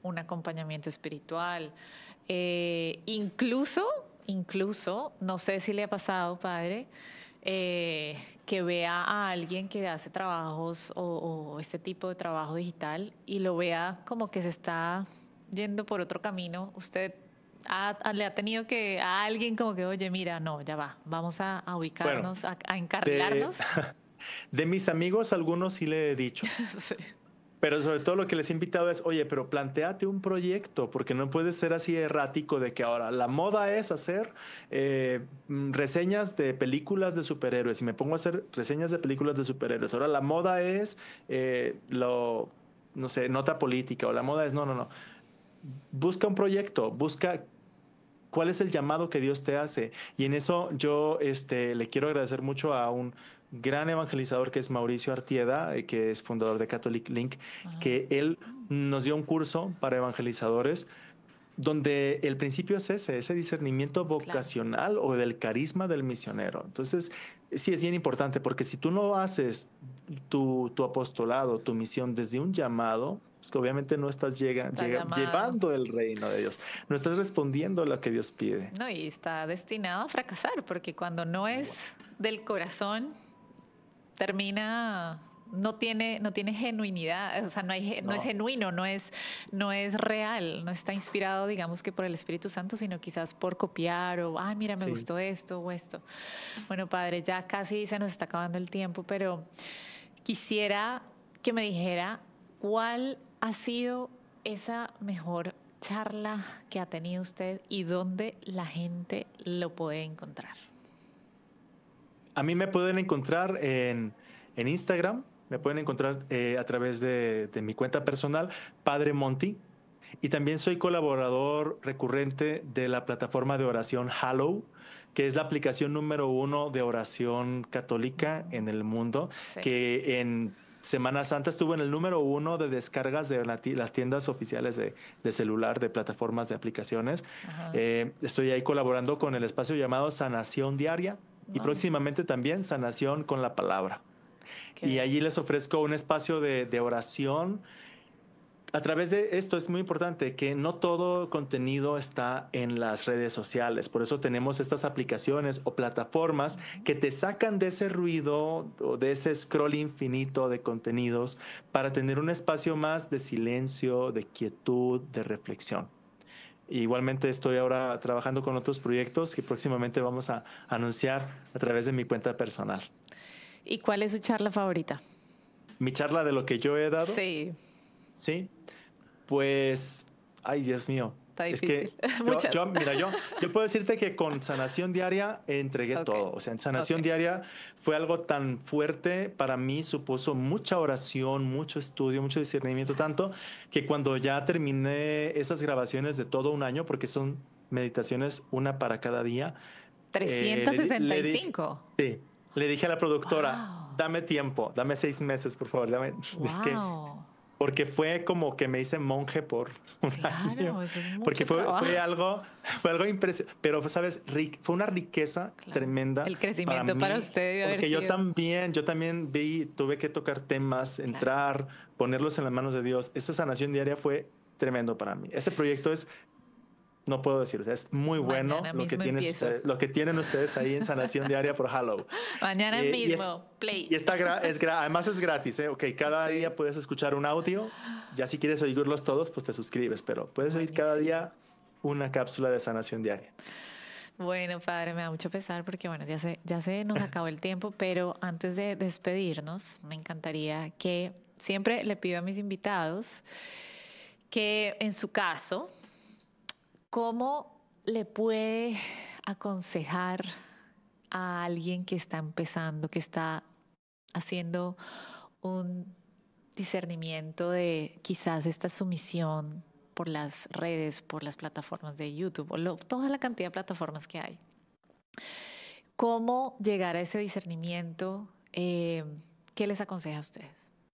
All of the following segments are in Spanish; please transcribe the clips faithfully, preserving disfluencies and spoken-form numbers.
un acompañamiento espiritual. Eh, incluso, incluso, no sé si le ha pasado, padre, eh, que vea a alguien que hace trabajos o, o este tipo de trabajo digital y lo vea como que se está yendo por otro camino. Usted ha- ha- le ha tenido que a alguien como que, oye, mira, no, ya va, vamos a, a Bueno, ubicarnos, a, a de, encarrilarnos. de mis amigos, algunos sí le he dicho. Sí, Pero sobre todo lo que les he invitado es, oye, pero plantéate un proyecto, porque no puedes ser así errático de que ahora la moda es hacer eh, mm, reseñas de películas de superhéroes y me pongo a hacer reseñas de películas de superhéroes. Ahora la moda es eh, lo, no sé, nota política o la moda es, no, no, no. Busca un proyecto, busca cuál es el llamado que Dios te hace. Y en eso yo este, le quiero agradecer mucho a un gran evangelizador que es Mauricio Artieda, eh, que es fundador de Catholic Link, que él nos dio un curso para evangelizadores donde el principio es ese, ese discernimiento claro. vocacional o del carisma del misionero. Entonces, sí es bien importante porque si tú no haces tu, tu apostolado, tu misión desde un llamado, pues que obviamente no estás llega, Está llega- llamado. llevando el reino de Dios, no estás respondiendo a lo que Dios pide. No, y está destinado a fracasar, porque cuando no es del corazón, termina, no tiene, no tiene genuinidad, o sea, no, hay, ge- no es No, genuino, no es, no es real, no está inspirado, digamos que por el Espíritu Santo, sino quizás por copiar o, ay, mira, me sí. gustó esto o esto. Bueno, padre, ya casi se nos está acabando el tiempo, pero quisiera que me dijera cuál ha sido esa mejor charla que ha tenido usted y dónde la gente lo puede encontrar. A mí me pueden encontrar en, en Instagram, me pueden encontrar eh, a través de, de mi cuenta personal, Padre Monty. Y también soy colaborador recurrente de la plataforma de oración Hallow, que es la aplicación número uno de oración católica en el mundo, Sí. que en Semana Santa estuvo en el número uno de descargas de la ti- las tiendas oficiales de, de celular, de plataformas de aplicaciones. Ajá. Eh, estoy ahí colaborando con el espacio llamado Sanación Diaria y Wow, próximamente también Sanación con la Palabra. qué Y allí bello. les ofrezco un espacio de, de oración a través de esto es muy importante que no todo contenido está en las redes sociales. Por eso tenemos estas aplicaciones o plataformas que te sacan de ese ruido o de ese scroll infinito de contenidos para tener un espacio más de silencio, de quietud, de reflexión. Igualmente estoy ahora trabajando con otros proyectos que próximamente vamos a anunciar a través de mi cuenta personal. ¿Y cuál es su charla favorita? Mi charla de lo que yo he dado, Sí, sí. Pues, ay, Dios mío. está Es difícil. que yo, Muchas. yo, mira, yo, yo puedo decirte que con Sanación Diaria entregué Ok, todo. O sea, en ok. Sanación Diaria fue algo tan fuerte para mí, supuso mucha oración, mucho estudio, mucho discernimiento, Claro. tanto que cuando ya terminé esas grabaciones de todo un año, porque son meditaciones una para cada día, eh, le, di- le dije, trescientos sesenta y cinco. sí, le dije a la productora, Wow. dame tiempo, dame seis meses, por favor, dame, es que Wow. porque fue como que me hice monje por un año, Claro, eso es porque mucho fue, fue trabajo. algo, fue algo impresionante, pero sabes, Rick, fue una riqueza Claro. tremenda El para crecimiento para mí, usted debe haber porque yo sido. también, yo también vi, tuve que tocar temas, Claro. entrar, ponerlos en las manos de Dios. Esa sanación diaria fue tremendo para mí. Ese proyecto es, no puedo decir, o sea, es muy bueno Mañana lo que mismo tienes empiezo. ustedes, lo que tienen ustedes ahí en sanación diaria por Hallow. Mañana Eh, y es, mismo. Play. y está gra- es gra- además es gratis, ¿eh? Ok, cada Sí. día puedes escuchar un audio. Ya si quieres oírlos todos, pues te suscribes, pero puedes oír cada Buenísimo. día una cápsula de sanación diaria. Bueno, padre, me da mucho pesar porque, bueno, ya se, ya se nos acabó el tiempo, pero antes de despedirnos, me encantaría que siempre le pido a mis invitados que en su caso, ¿cómo le puede aconsejar a alguien que está empezando, que está haciendo un discernimiento de quizás esta sumisión por las redes, por las plataformas de YouTube, o lo- toda la cantidad de plataformas que hay? ¿Cómo llegar a ese discernimiento? Eh, ¿Qué les aconseja a ustedes?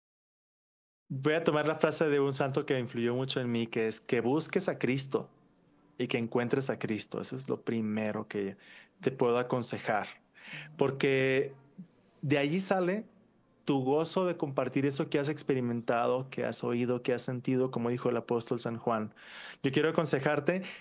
Voy a tomar la frase de un santo que influyó mucho en mí, que es que busques a Cristo y que encuentres a Cristo. Eso es lo primero que te puedo aconsejar, porque de allí sale tu gozo de compartir eso que has experimentado, que has oído, que has sentido, como dijo el apóstol San Juan. Yo quiero aconsejarte